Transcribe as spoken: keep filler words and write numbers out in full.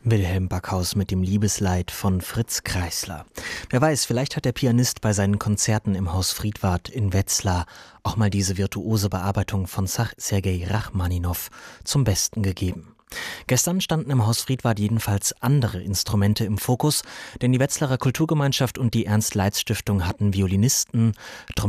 Wilhelm Backhaus mit dem Liebesleid von Fritz Kreisler. Wer weiß, vielleicht hat der Pianist bei seinen Konzerten im Haus Friedwart in Wetzlar auch mal diese virtuose Bearbeitung von Sergei Rachmaninow zum Besten gegeben. Gestern standen im Haus Friedwart jedenfalls andere Instrumente im Fokus, denn die Wetzlarer Kulturgemeinschaft und die Ernst-Leitz-Stiftung hatten Violinisten,